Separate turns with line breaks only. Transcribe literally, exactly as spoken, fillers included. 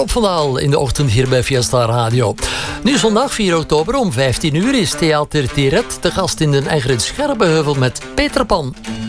Rob van Daal in de ochtend hier bij Fiesta Radio. Nu zondag vier oktober om vijftien uur is Theater Tiret te gast in de Egrid Scherpenheuvel met Peter Pan.